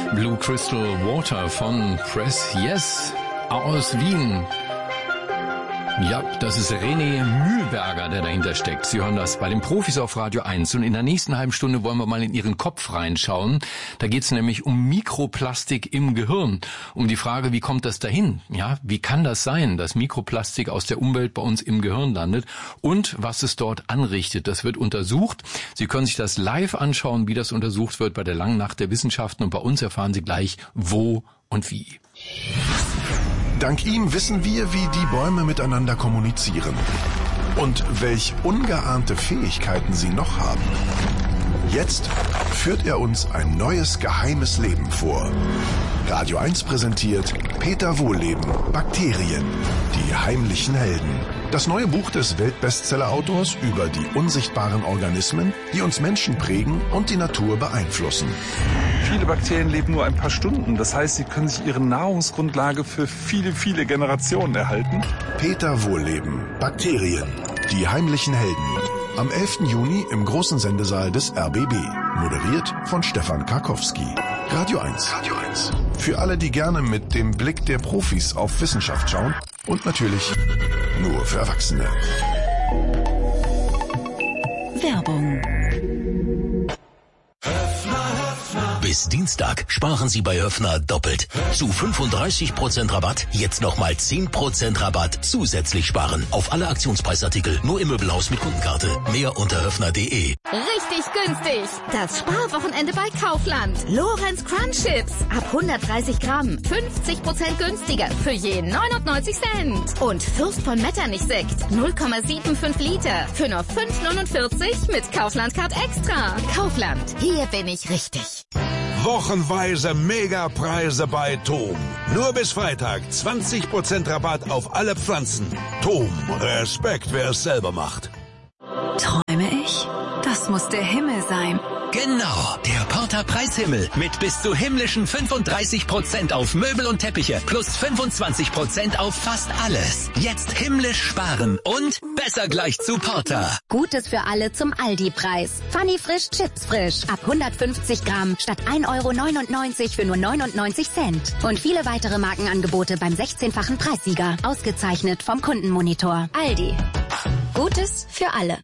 Blue Crystal Water von Press Yes aus Wien. Ja, das ist René Mühlberger, der dahinter steckt. Sie hören das bei den Profis auf Radio 1. Und in der nächsten halben Stunde wollen wir mal in Ihren Kopf reinschauen. Da geht es nämlich um Mikroplastik im Gehirn. Um die Frage, wie kommt das dahin? Ja, wie kann das sein, dass Mikroplastik aus der Umwelt bei uns im Gehirn landet? Und was es dort anrichtet. Das wird untersucht. Sie können sich das live anschauen, wie das untersucht wird bei der Langen Nacht der Wissenschaften. Und bei uns erfahren Sie gleich, wo und wie. Dank ihm wissen wir, wie die Bäume miteinander kommunizieren und welch ungeahnte Fähigkeiten sie noch haben. Jetzt führt er uns ein neues geheimes Leben vor. Radio 1 präsentiert Peter Wohlleben, Bakterien, die heimlichen Helden. Das neue Buch des Weltbestseller-Autors über die unsichtbaren Organismen, die uns Menschen prägen und die Natur beeinflussen. Viele Bakterien leben nur ein paar Stunden. Das heißt, sie können sich ihre Nahrungsgrundlage für viele, viele Generationen erhalten. Peter Wohlleben, Bakterien, die heimlichen Helden. Am 11. Juni im großen Sendesaal des RBB. Moderiert von Stefan Karkowski. Radio 1. Radio 1. Für alle, die gerne mit dem Blick der Profis auf Wissenschaft schauen. Und natürlich nur für Erwachsene. Werbung. Bis Dienstag sparen Sie bei Höffner doppelt. Zu 35% Rabatt, jetzt nochmal 10% Rabatt zusätzlich sparen. Auf alle Aktionspreisartikel, nur im Möbelhaus mit Kundenkarte. Mehr unter höffner.de. Richtig günstig. Das Sparwochenende bei Kaufland. Lorenz Crunch Chips. Ab 130 Gramm. 50% günstiger. Für je 99 Cent. Und Fürst von Metternich Sekt. 0,75 Liter. Für nur 5,49 mit Kaufland Card Extra. Kaufland. Hier bin ich richtig. Wochenweise Megapreise bei Tom. Nur bis Freitag 20% Rabatt auf alle Pflanzen. Tom, Respekt, wer es selber macht. Träume ich? Das muss der Himmel sein. Genau, der Porter Preishimmel mit bis zu himmlischen 35% auf Möbel und Teppiche plus 25% auf fast alles. Jetzt himmlisch sparen und besser gleich zu Porter. Gutes für alle zum Aldi-Preis. Funny Frisch Chips Frisch. Ab 150 Gramm statt 1,99 € für nur 99 Cent. Und viele weitere Markenangebote beim 16-fachen Preissieger. Ausgezeichnet vom Kundenmonitor. Aldi. Gutes für alle.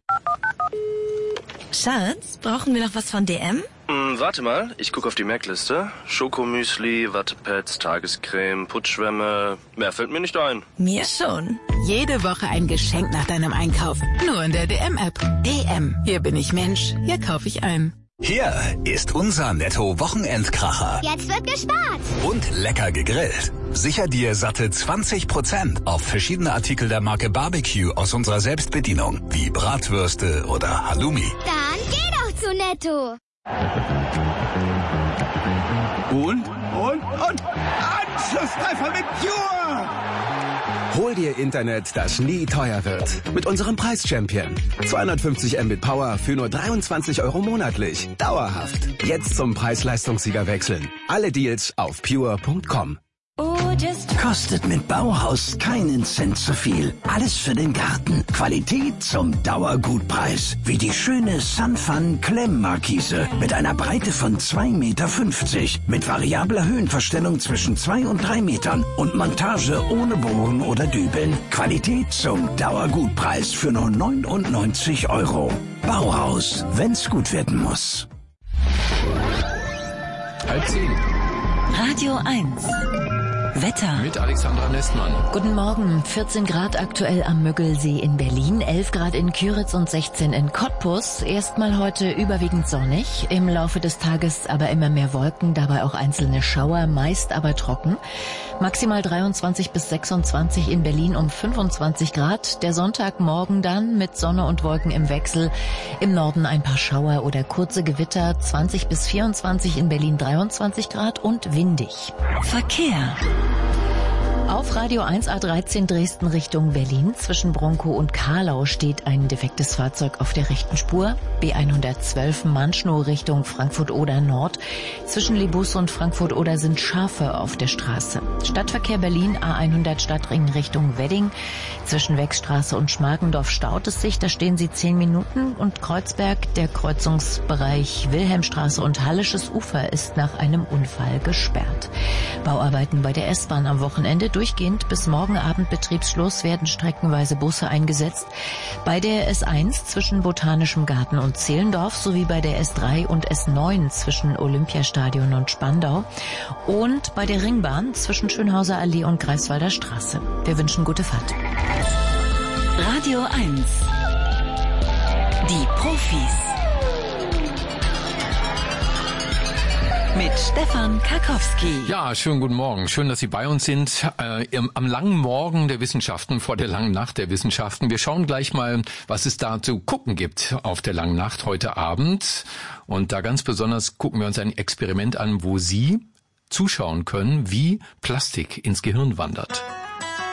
Schatz, brauchen wir noch was von DM? Warte mal, ich gucke auf die Merkliste. Schokomüsli, Wattepads, Tagescreme, Putzschwämme. Mehr fällt mir nicht ein. Mir schon. Jede Woche ein Geschenk nach deinem Einkauf. Nur in der DM-App. DM. Hier bin ich Mensch. Hier kaufe ich ein. Hier ist unser Netto-Wochenendkracher. Jetzt wird gespart. Und lecker gegrillt. Sicher dir satte 20% auf verschiedene Artikel der Marke Barbecue aus unserer Selbstbedienung, wie Bratwürste oder Halloumi. Dann geh doch zu Netto. Und? Anschlusstreffer mit Pure! Hol dir Internet, das nie teuer wird. Mit unserem Preis-Champion. 250 Mbit Power für nur 23 € monatlich. Dauerhaft. Jetzt zum Preis-Leistungssieger wechseln. Alle Deals auf pure.com. Kostet mit Bauhaus keinen Cent zu viel. Alles für den Garten. Qualität zum Dauergutpreis. Wie die schöne Sunfun Klemmmarkise mit einer Breite von 2,50 Meter. Mit variabler Höhenverstellung zwischen 2 und 3 Metern. Und Montage ohne Bohren oder Dübeln. Qualität zum Dauergutpreis für nur 99 €. Bauhaus, wenn's gut werden muss. 9:30. Radio 1. Wetter. Mit Alexandra Nestmann. Guten Morgen. 14 Grad aktuell am Müggelsee in Berlin, 11 Grad in Kyritz und 16 in Cottbus. Erstmal heute überwiegend sonnig, im Laufe des Tages aber immer mehr Wolken, dabei auch einzelne Schauer, meist aber trocken. Maximal 23 bis 26 in Berlin um 25 Grad. Der Sonntagmorgen dann mit Sonne und Wolken im Wechsel. Im Norden ein paar Schauer oder kurze Gewitter, 20 bis 24 in Berlin 23 Grad und windig. Verkehr. Auf Radio 1 A13 Dresden Richtung Berlin zwischen Bronkow und Karlau steht ein defektes Fahrzeug auf der rechten Spur. B112 Manschnow Richtung Frankfurt-Oder Nord. Zwischen Libus und Frankfurt-Oder sind Schafe auf der Straße. Stadtverkehr Berlin A100 Stadtring Richtung Wedding. Zwischen Wegstraße und Schmargendorf staut es sich. Da stehen Sie 10 Minuten. Und Kreuzberg, der Kreuzungsbereich Wilhelmstraße und Hallisches Ufer ist nach einem Unfall gesperrt. Bauarbeiten bei der S-Bahn am Wochenende. Durchgehend bis morgen Abend Betriebsschluss werden streckenweise Busse eingesetzt. Bei der S1 zwischen Botanischem Garten und Zehlendorf sowie bei der S3 und S9 zwischen Olympiastadion und Spandau und bei der Ringbahn zwischen Schönhauser Allee und Greifswalder Straße. Wir wünschen gute Fahrt. Radio 1. Die Profis. Mit Stefan Karkowski. Ja, schönen guten Morgen. Schön, dass Sie bei uns sind. Am langen Morgen der Wissenschaften, vor der langen Nacht der Wissenschaften. Wir schauen gleich mal, was es da zu gucken gibt auf der langen Nacht heute Abend. Und da ganz besonders gucken wir uns ein Experiment an, wo Sie zuschauen können, wie Plastik ins Gehirn wandert.